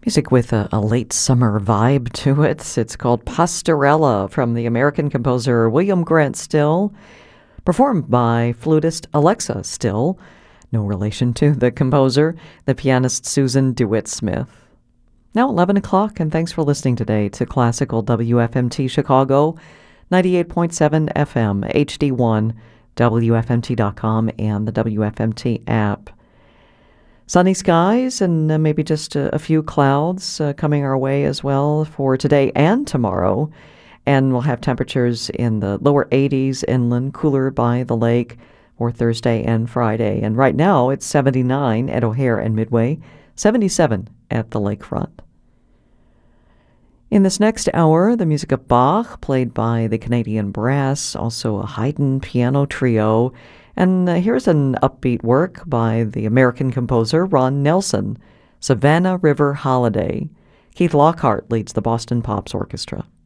Music with a late summer vibe to it. It's called Pastorella from the American composer William Grant Still, performed by flutist Alexa Still, no relation to the composer, the pianist Susan DeWitt Smith. Now 11 o'clock, and thanks for listening today to Classical WFMT Chicago, 98.7 FM, HD1, WFMT.com, and the WFMT app. Sunny skies and maybe just a few clouds coming our way as well for today and tomorrow. And we'll have temperatures in the lower 80s inland, cooler by the lake for Thursday and Friday. And right now it's 79 at O'Hare and Midway, 77 at the lakefront. In this next hour, the music of Bach, played by the Canadian Brass, also a Haydn piano trio. And here's an upbeat work by the American composer Ron Nelson, Savannah River Holiday. Keith Lockhart leads the Boston Pops Orchestra.